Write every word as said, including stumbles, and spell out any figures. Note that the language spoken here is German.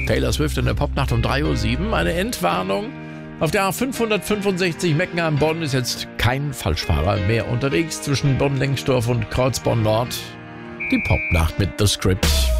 Taylor Swift in der Popnacht um drei Uhr sieben. Eine Entwarnung. Auf der A fünfhundertfünfundsechzig Meckenheim-Bonn ist jetzt kein Falschfahrer mehr unterwegs zwischen Bonn-Lengsdorf und Kreuzborn-Nord. Die Popnacht mit The Script.